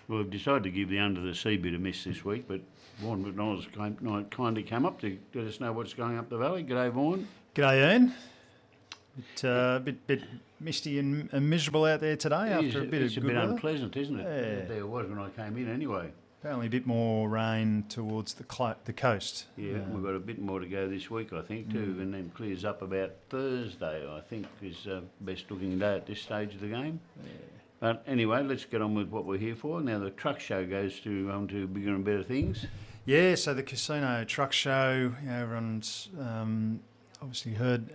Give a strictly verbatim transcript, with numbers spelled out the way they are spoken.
Well, we've decided to give the Under the Sea bit a miss this week, but Vaughan McDonald's came, kindly come up to let us know what's going up the valley. G'day, Vaughan. G'day, Ian. Bit, uh, bit, bit misty and, and miserable out there today It after is, a bit it's of a good bit weather. unpleasant, isn't it? Yeah. There it was when I came in anyway. Apparently a bit more rain towards the clo- the coast. Yeah, Uh, we've got a bit more to go this week, I think, too, and then clears up about Thursday, I think, is uh, best looking day at this stage of the game. yeah. But anyway, let's get on with what we're here for. Now, the truck show goes to um, to bigger and better things. Yeah, so the casino truck show, you know, everyone's um, obviously heard